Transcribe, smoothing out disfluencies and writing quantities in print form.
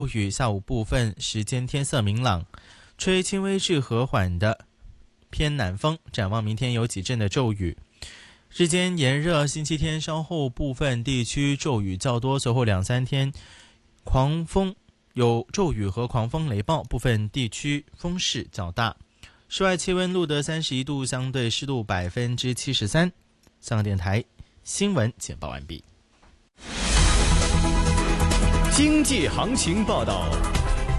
雨，下午部分时间天色明朗，吹轻微至和缓的偏南风。展望明天有几阵的骤雨，日间炎热，星期天稍后部分地区骤雨较多，随后2-3天狂风，有骤雨和狂风雷暴，部分地区风势较大。室外气温录得31度，相对湿度73%。香港电台新闻简报完毕。 经济行情报道。